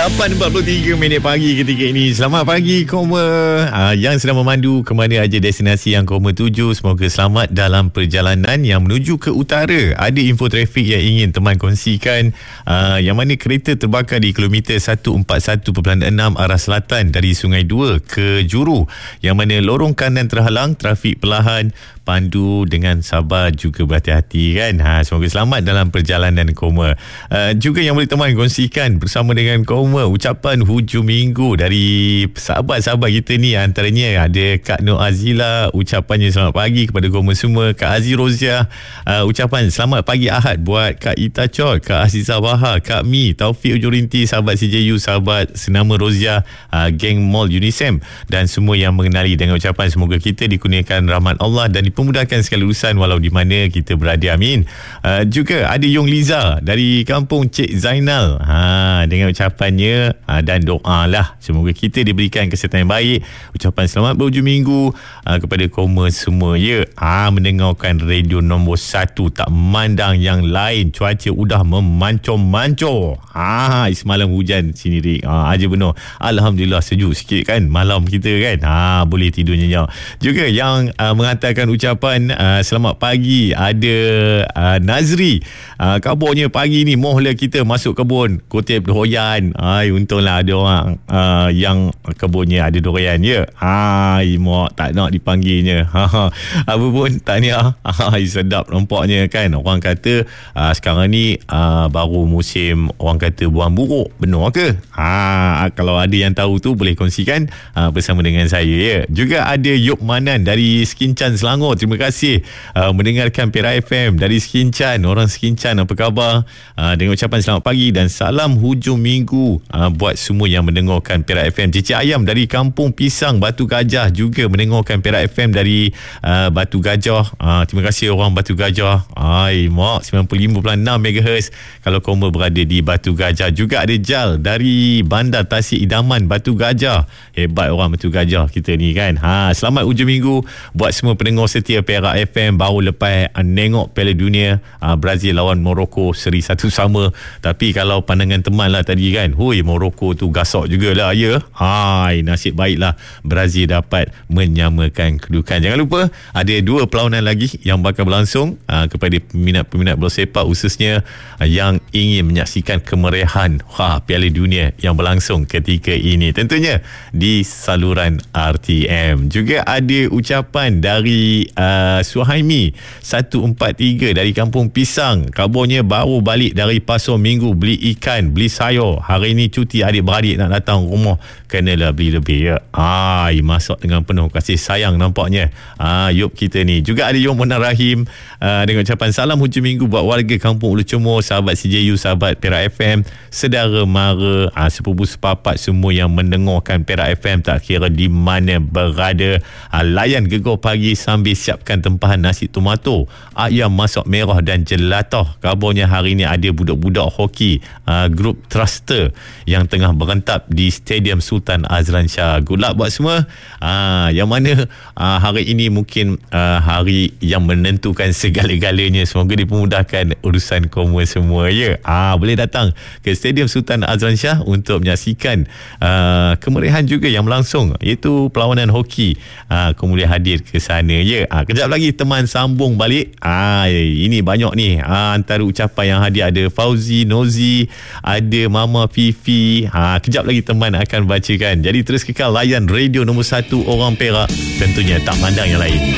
8.43 pagi ketika ini. Selamat pagi Koma, yang sedang memandu ke mana aja destinasi yang Koma tuju. Semoga selamat dalam perjalanan yang menuju ke utara. Ada info trafik yang ingin teman kongsikan, yang mana kereta terbakar di kilometer 141.6 arah selatan dari Sungai Dua ke Juru, yang mana lorong kanan terhalang, trafik perlahan, pandu dengan sabar juga berhati-hati kan. Semoga selamat dalam perjalanan Koma. Juga yang boleh teman kongsikan bersama dengan Koma ucapan hujung minggu dari sahabat-sahabat kita ni. Antaranya ada Kak Nur Azila, ucapannya selamat pagi kepada Koma semua. Kak Aziz Roziah, ucapan selamat pagi Ahad buat Kak Ita Chot, Kak Azizah Bahar, Kak Mi, Taufik Ujurinti, sahabat CJU, sahabat senama Roziah, geng Mall Unisem dan semua yang mengenali dengan ucapan semoga kita dikurniakan rahmat Allah dan memudahkan segala urusan walau di mana kita berada, amin. Juga ada Yung Liza dari kampung Cik Zainal, dengan ucapannya dan doa lah semoga kita diberikan kesihatan yang baik. Ucapan selamat berhujung minggu kepada Koma semua ya. Mendengarkan radio nombor 1 tak memandang yang lain. Cuaca udah memancur-mancur. Semalam hujan sini Rik. Aja benar. Alhamdulillah sejuk sikit kan malam kita kan. Boleh tidur nyenyak. Juga yang mengatakan ucapan selamat pagi ada Nazri. Kabarnya pagi ni mohlah kita masuk kebun kutip durian. Untunglah ada orang yang kebunnya ada durian ya. Mak tak nak dipanggilnya. Apa pun tahniah. Sedap nampaknya kan. Orang kata sekarang ni baru musim orang kata buang buruk. Benar ke? Kalau ada yang tahu tu boleh kongsikan bersama dengan saya ya. Juga ada Yop Manan dari Skincan Selangor. Terima kasih mendengarkan Perak FM dari Skincan. Orang Skincan apa khabar? Dengan ucapan selamat pagi dan salam hujung minggu buat semua yang mendengarkan Perak FM. Cici Ayam dari Kampung Pisang Batu Gajah juga mendengarkan Perak FM dari Batu Gajah. Terima kasih orang Batu Gajah. Mak 95.6 MHz kalau Koma berada di Batu Gajah. Juga ada Jal dari Bandar Tasik Idaman Batu Gajah. Hebat orang Batu Gajah kita ni kan. Selamat hujung minggu buat semua pendengar setia Perak FM. Baru lepas nengok Piala Dunia Brazil lawan Morocco seri 1 sama. Tapi kalau pandangan teman lah tadi kan, Morocco tu gasak jugalah ya. Nasib baiklah Brazil dapat menyamakan kedudukan. Jangan lupa ada 2 perlawanan lagi yang bakal berlangsung kepada peminat-peminat bola sepak khususnya yang ingin menyaksikan kemeriahan Piala Dunia yang berlangsung ketika ini, tentunya di saluran RTM. Juga ada ucapan dari Suhaimi 143 dari Kampung Pisang. Kabarnya baru balik dari pasar minggu beli ikan, beli sayur. Hari ni cuti adik-beradik nak datang rumah, kenalah beli lebih ya. Masak dengan penuh kasih sayang nampaknya Yop kita ni. Juga ada Yop Munar Rahim dengan ucapan salam hujung minggu buat warga Kampung Ulu Cemur, sahabat CJU, sahabat Perak FM, sedara mara, sepupu sepapat semua yang mendengarkan Perak FM tak kira di mana berada. Layan Gegar Pagi sambil siapkan tempahan nasi tomato, ayam masak merah dan jelatah. Kabarnya hari ni ada budak-budak hoki grup Thruster yang tengah berentap di Stadium Sultan Azlan Shah. Good luck buat semua. Yang mana hari ini mungkin hari yang menentukan segala-galanya. Semoga dipermudahkan urusan Koma semua ya. Boleh datang ke Stadium Sultan Azlan Shah untuk menyaksikan kemeriahan juga yang berlangsung, iaitu perlawanan hoki. Kau boleh hadir ke sana ya. Kejap lagi teman sambung balik. Ini banyak ni. Antara ucapan yang hadir ada Fauzi, Nozi, ada Mama Fifi. Kejap lagi teman akan bacakan. Jadi terus kekal layan radio nombor 1 orang Perak, tentunya tak pandang yang lain.